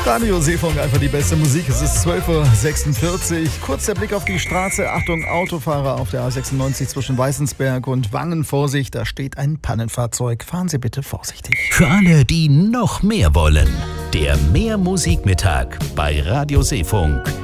Radio Seefunk, einfach die beste Musik. Es ist 12:46 Uhr. Kurz der Blick auf die Straße. Achtung, Autofahrer auf der A96 zwischen Weißensberg und Wangen. Vorsicht, da steht ein Pannenfahrzeug. Fahren Sie bitte vorsichtig. Für alle, die noch mehr wollen. Der Mehrmusikmittag bei Radio Seefunk.